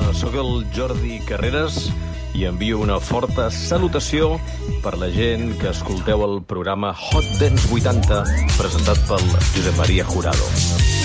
Soc el Jordi Carreras i envio una forta salutació per la gent que escolteu el programa Hot Dance 80 presentat pel Josep Maria Jurado.